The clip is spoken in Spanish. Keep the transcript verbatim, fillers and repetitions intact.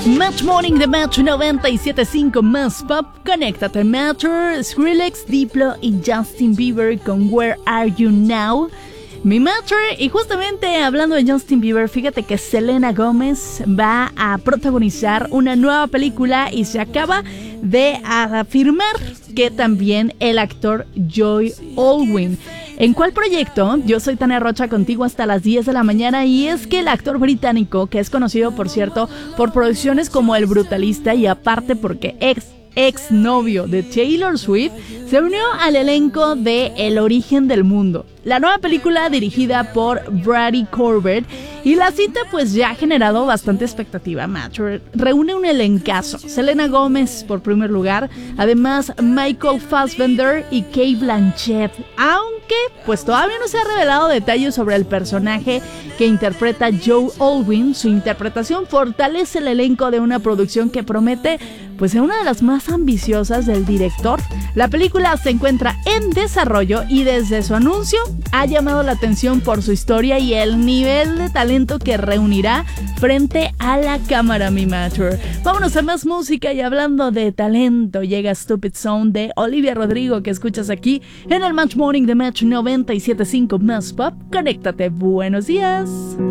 Match Morning de Match noventa y siete punto cinco más Pop. Conéctate, Matcher, Skrillex, Diplo y Justin Bieber con Where Are You Now. Mi Matcher, y justamente hablando de Justin Bieber, fíjate que Selena Gómez va a protagonizar una nueva película y se acaba de afirmar que también el actor Joy Alwyn. ¿En cuál proyecto? Yo soy Tania Rocha, contigo hasta las diez de la mañana, y es que el actor británico, que es conocido por cierto por producciones como El Brutalista y aparte porque ex ex novio de Taylor Swift, se unió al elenco de El Origen del Mundo, la nueva película dirigida por Brady Corbett, y la cita pues ya ha generado bastante expectativa. Match reúne un elencazo: Selena Gómez por primer lugar, además Michael Fassbender y Cate Blanchett, aunque pues todavía no se ha revelado detalles sobre el personaje que interpreta Joe Alwyn. Su interpretación fortalece el elenco de una producción que promete pues ser una de las más ambiciosas del director. La película se encuentra en desarrollo y desde su anuncio ha llamado la atención por su historia y el nivel de talento que reunirá frente a la cámara, mi Matcher. Vámonos a más música, y hablando de talento, llega Stupid Zone de Olivia Rodrigo, que escuchas aquí en el Match Morning de Match noventa y siete punto cinco más Pop. Conéctate, buenos días.